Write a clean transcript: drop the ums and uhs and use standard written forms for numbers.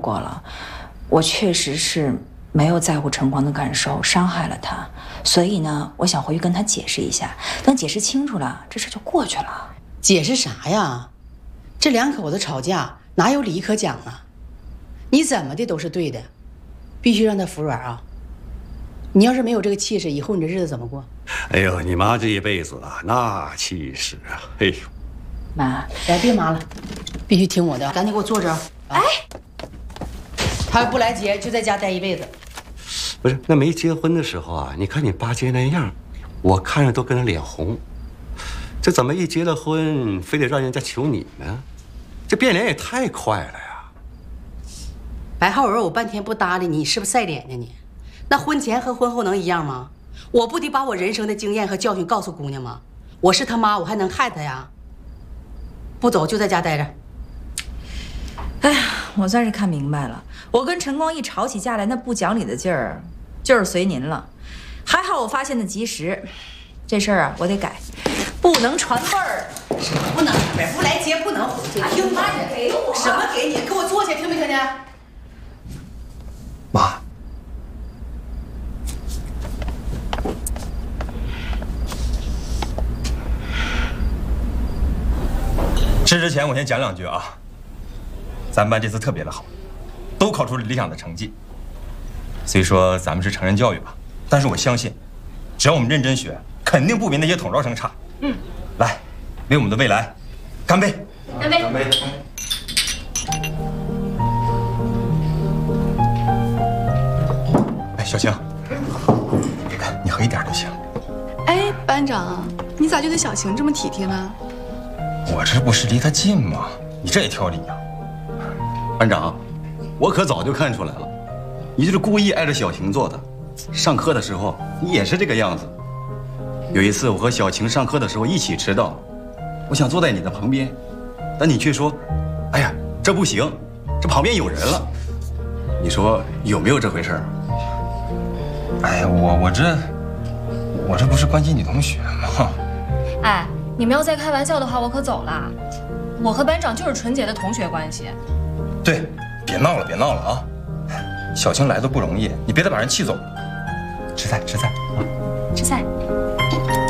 过了，我确实是没有在乎晨光的感受，伤害了他，所以呢，我想回去跟他解释一下，等解释清楚了，这事就过去了。 解释啥呀？这两口子吵架哪有理可讲啊？你怎么的都是对的，必须让他服软啊！你要是没有这个气势，以后你这日子怎么过？ 哎呦，你妈这一辈子啊，那气势啊！哎呦， 妈， 来，别妈了，必须听我的，赶紧给我坐这儿。哎，他不来结，就在家待一辈子。 不是，那没结婚的时候啊，你看你八戒那样，我看着都跟着脸红。这怎么一结了婚，非得让人家求你呢？这变脸也太快了呀！ 白浩文，我半天不搭理你，你是不是晒脸呢你？那婚前和婚后能一样吗？我不得把我人生的经验和教训告诉姑娘吗？我是他妈，我还能害她呀？不走就在家待着。 哎呀，我算是看明白了，我跟晨光一吵起架来，那不讲理的劲儿，就是随您了。还好我发现的及时，这事儿啊，我得改，不能传辈儿。 什么不能传辈？不来结不能回去。听妈的，给我什么给你？给我坐下，听没听见？ 妈， 吃之前我先讲两句啊。咱班这次特别的好，都考出了理想的成绩。虽说咱们是成人教育吧，但是我相信，只要我们认真学，肯定不比那些统招生差。来，为我们的未来干杯！ 干杯！ 干杯！哎，小青，别看你喝一点就行。 哎，班长，你咋就对小晴这么体贴呢？ 我这不是离他近吗？你这也挑理呀？ 班长，我可早就看出来了，你就是故意挨着小晴坐的。上课的时候你也是这个样子。有一次我和小晴上课的时候一起迟到，我想坐在你的旁边，但你却说：“哎呀，这不行，这旁边有人了。”你说有没有这回事？ 哎呀，我这不是关心女同学吗？ 哎，你们要再开玩笑的话，我可走了。我和班长就是纯洁的同学关系。 对，别闹了，别闹了啊！小青来都不容易，你别再把人气走。吃菜，吃菜啊！ 吃菜。